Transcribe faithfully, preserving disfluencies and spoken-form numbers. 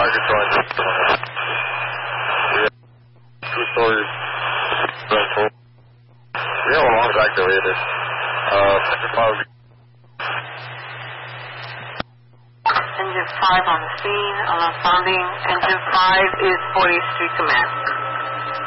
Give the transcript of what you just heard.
control engine. We have two stories rental. We have alarms activated. Uh, five. Engine five on the scene, alarm sounding. Engine five is fortieth Street Command.